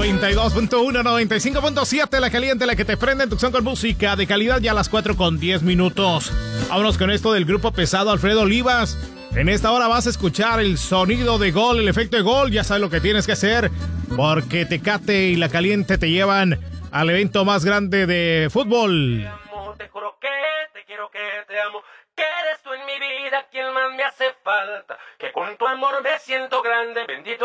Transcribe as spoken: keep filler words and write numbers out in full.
noventa y dos punto uno, noventa y cinco punto siete, la caliente, la que te prende en tu opción con música de calidad ya a las cuatro con diez minutos. Vámonos con esto del grupo pesado Alfredo Olivas. En esta hora vas a escuchar el sonido de gol, el efecto de gol. Ya sabes lo que tienes que hacer, porque Tecate y la caliente te llevan al evento más grande de fútbol. Te amo, te juro que te quiero, que te amo, que eres tú en mi vida quien más me hace falta, que con tu amor me siento grande, bendito